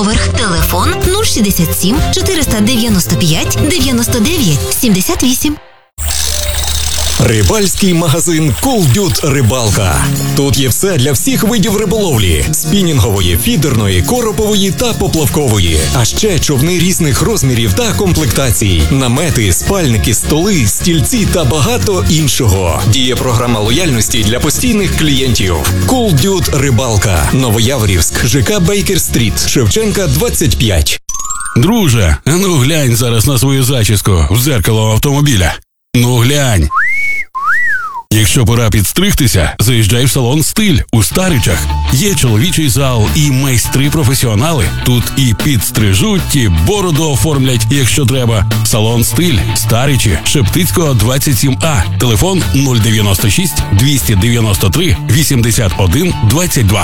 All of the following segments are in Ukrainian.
поверх. Телефон 067 495 99 78. Рибальський магазин «Колдют Рибалка». Тут є все для всіх видів риболовлі: спінінгової, фідерної, коропової та поплавкової. А ще човни різних розмірів та комплектацій, намети, спальники, столи, стільці та багато іншого. Діє програма лояльності для постійних клієнтів. «Колдют Рибалка», Новояворівськ, ЖК Бейкер-стріт, Шевченка, 25. Друже, ну глянь зараз на свою зачіску в дзеркало автомобіля. Ну глянь. Якщо пора підстригтися, заїжджай в салон «Стиль» у Старичах. Є чоловічий зал і майстри-професіонали. Тут і підстрижуть, і бороду оформлять, якщо треба. Салон «Стиль», Старичі, Шептицького, 27А. Телефон 096 293 81 22.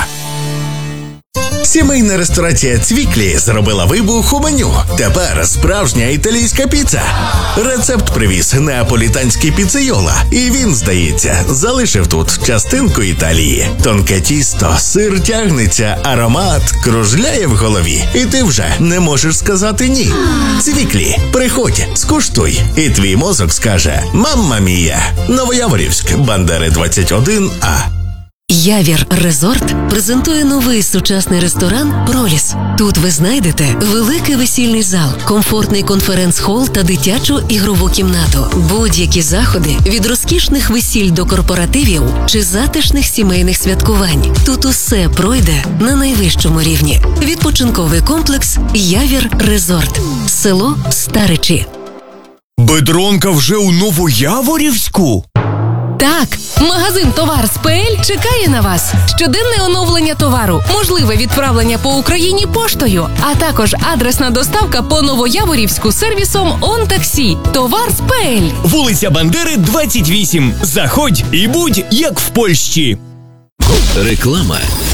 Сімейна ресторація «Цвіклі» зробила вибух у меню. Тепер справжня італійська піца. Рецепт привіз неаполітанський піцейола. І він, здається, залишив тут частинку Італії. Тонке тісто, сир тягнеться, аромат кружляє в голові. І ти вже не можеш сказати «ні». «Цвіклі». Приходь, скуштуй. І твій мозок скаже «Мамма мія». Новояворівськ, Бандери, 21А. Явір Резорт презентує новий сучасний ресторан «Проліс». Тут ви знайдете великий весільний зал, комфортний конференц-хол та дитячу ігрову кімнату. Будь-які заходи від розкішних весіль до корпоративів чи затишних сімейних святкувань. Тут усе пройде на найвищому рівні. Відпочинковий комплекс «Явір Резорт». Село Старичі. Бедронка вже у Новояворівську? Так, магазин «Товар СПЛ» чекає на вас. Щоденне оновлення товару, можливе відправлення по Україні поштою, а також адресна доставка по Новояворівську сервісом «ОнТаксі». «Товар СПЛ». Вулиця Бандери, 28. Заходь і будь як в Польщі. Реклама